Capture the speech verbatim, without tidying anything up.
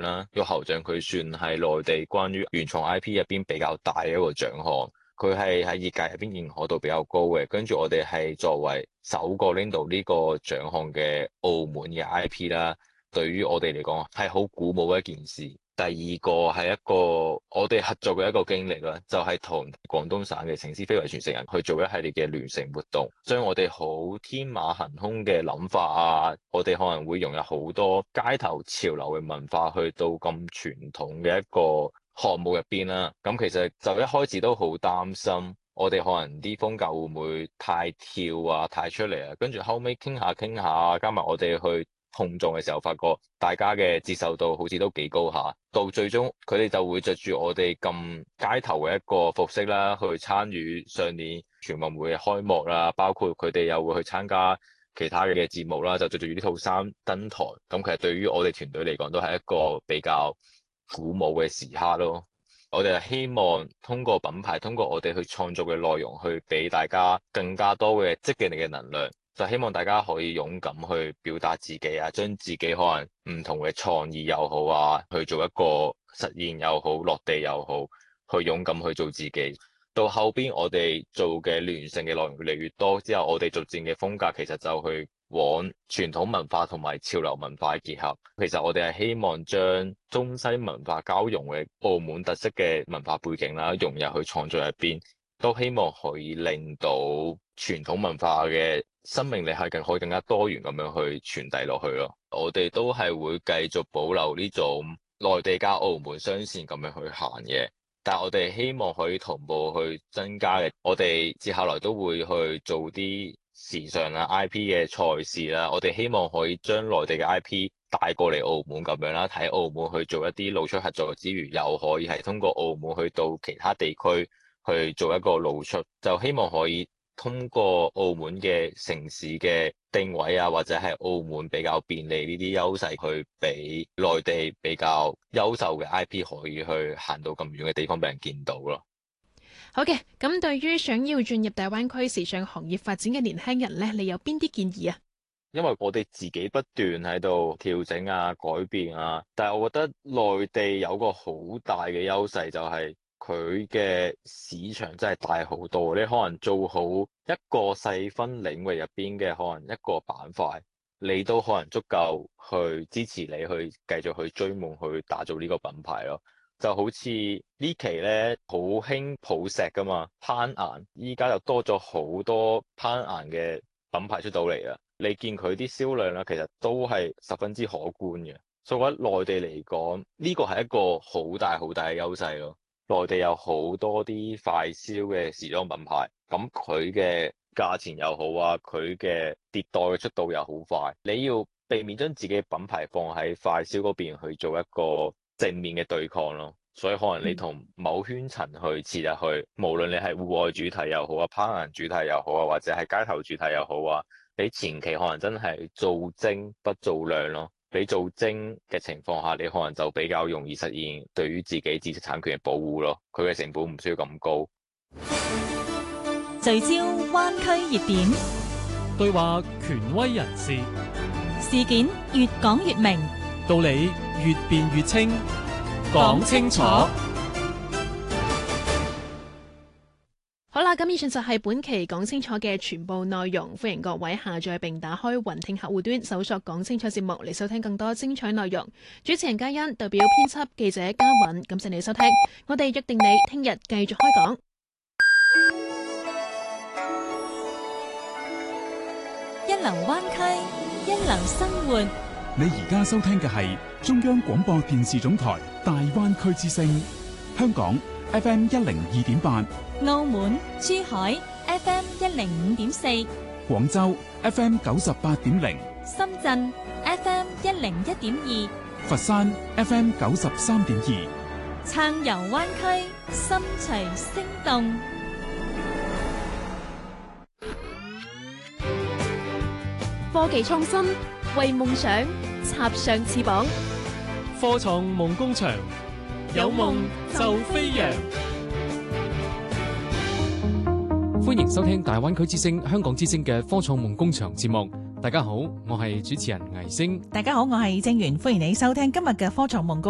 啦，玉猴獎佢算係內地關於原創 I P 入邊比較大嘅一個獎項，佢係喺業界入邊認可度比較高嘅。跟住我哋係作為首個拎到呢個獎項嘅澳門嘅 I P 啦，對於我哋嚟講係好鼓舞嘅一件事。第二個係一個我哋合作嘅一個經歷啦，就係同廣東省嘅城市非遺傳承人去做一系列嘅聯乘活動，將我哋好天馬行空嘅諗法啊，我哋可能會融入好多街頭潮流嘅文化去到咁傳統嘅一個項目入邊啦。咁其實就一開始都好擔心，我哋可能啲風格會唔會太跳啊、太出嚟啊，跟住後尾傾下傾下，加埋我哋去碰撞嘅時候，發覺大家嘅接受度好似都幾高下，到最終佢哋就會着住我哋咁街頭嘅一個服飾啦，去參與上年全運會嘅開幕啦，包括佢哋又會去參加其他嘅節目啦，就着住呢套衫登台。咁其實對於我哋團隊嚟講，都係一個比較鼓舞嘅時刻咯。我哋係希望通過品牌，通過我哋去創造嘅內容，去俾大家更加多嘅積極嘅能量。就希望大家可以勇敢去表達自己啊，將自己可能唔同嘅創意又好啊，去做一個實現又好，落地又好，去勇敢去做自己。到後邊我哋做嘅聯乘嘅內容越嚟越多之後，我哋逐漸嘅風格其實就去往傳統文化同埋潮流文化結合。其實我哋係希望將中西文化交融嘅澳門特色嘅文化背景啦，融入去創作入邊，都希望可以令到傳統文化嘅生命力係更可以更加多元咁樣去傳遞落去咯。我哋都係會繼續保留呢種內地加澳門雙線咁樣去行嘅，但係我哋希望可以同步去增加嘅。我哋接下來都會去做啲時尚啊 I P 嘅賽事啦。我哋希望可以將內地嘅 I P 帶過嚟澳門咁樣啦，喺澳門去做一啲露出合作之餘，又可以係通過澳門去到其他地區去做一個露出，就希望可以通過澳門嘅城市嘅定位啊，或者係澳門比較便利呢啲優勢，去俾內地比較優秀嘅 I P 可以去行到咁遠嘅地方俾人見到咯。 好嘅，咁對於想要進入大灣區時尚行業發展嘅年輕人呢，你有邊啲建議啊？ 因為我哋自己不斷喺度調整啊、改變啊，但係我覺得內地有個好大嘅優勢就係、是。佢嘅市場真係大好多，你可能做好一個細分領域入邊嘅可能一個板塊，你都可能足夠去支持你去繼續去追夢去打造呢個品牌咯。就好似呢期咧好興抱石噶嘛，攀岩，依家又多咗好多攀岩嘅品牌出到嚟啦。你見佢啲銷量咧，其實都係十分之可觀嘅。所以我覺得內地嚟講，呢個係一個好大好大嘅優勢咯。內地有好多啲快銷嘅時裝品牌，咁佢嘅價錢又好啊，佢嘅迭代嘅速度又好快。你要避免將自己嘅品牌放喺快銷嗰邊去做一個正面嘅對抗咯。所以可能你同某圈層去切入去，無論你係戶外主題又好啊，攀岩主題又好啊，或者係街頭主題又好啊，你前期可能真係做精不做量咯。你做精嘅情況下，你可能就比較容易實現對於自己知識產權嘅保護咯。佢嘅成本唔需要咁高。 聚焦灣區熱點， 對話權威人士， 事件越講越明， 道理越辯越清，講清楚。 好啦，咁以上就係本期講清楚嘅全部內容，歡迎各位下載並打開雲聽客戶端，搜索講清楚節目嚟收聽更多精彩內容。主持人嘉欣代表編輯記者嘉允，感謝你收聽，我哋約定你聽日繼續開講。 一流灣區，一流生活。 你而家收聽嘅係中央廣播電視總台大灣區之聲，香港 F M 一零二點八。 澳門、珠海 F M 一零五點四， 廣州 F M 九十八點零， 深圳 F M 一零一點二， 佛山 F M 九十三點二， 撐遊灣區，心隨聲動。 科技創新，為夢想插上翅膀。 科創夢工場，有夢就飛揚。歡迎收聽大灣區之聲、香港之聲嘅科創夢工場節目。大家好，我係主持人倪星。 大家好，我係正源，歡迎你收聽今日嘅科創夢工